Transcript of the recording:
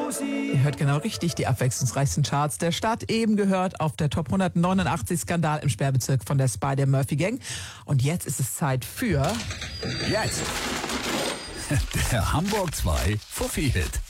Ihr hört genau richtig, die abwechslungsreichsten Charts der Stadt. Eben gehört auf der Top 189 Skandal im Sperrbezirk von der Spider-Murphy Gang. Und jetzt ist es Zeit für... Jetzt! Der Hamburg 2 Fuffi-Hit.